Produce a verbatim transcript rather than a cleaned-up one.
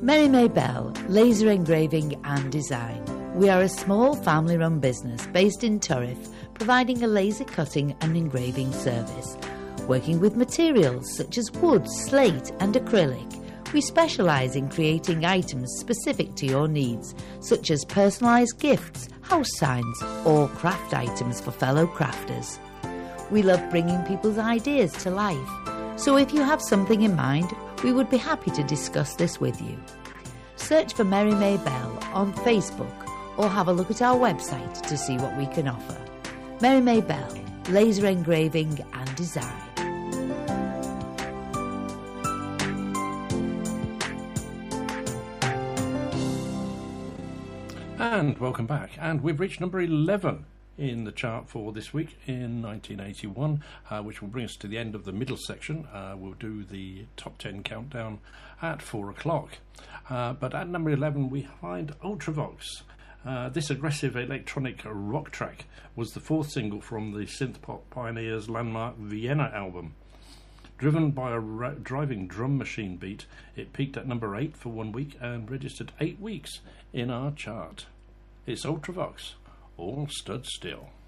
Mary May Bell, Laser Engraving and Design. We are a small family-run business based in Turriff, providing a laser cutting and engraving service. Working with materials such as wood, slate and acrylic, we specialise in creating items specific to your needs, such as personalised gifts, house signs or craft items for fellow crafters. We love bringing people's ideas to life, so if you have something in mind, we would be happy to discuss this with you. Search for Mary May Bell on Facebook or have a look at our website to see what we can offer. Mary May Bell, Laser Engraving and Design. And welcome back. And we've reached number eleven in the chart for this week in nineteen eighty-one, uh, which will bring us to the end of the middle section. Uh, we'll do the top ten countdown at four o'clock. Uh, but at number eleven, we find Ultravox. Uh, this aggressive electronic rock track was the fourth single from the synthpop pioneers' landmark Vienna album. Driven by a ra- driving drum machine beat, it peaked at number eight for one week and registered eight weeks in our chart. It's Ultravox, All Stood Still.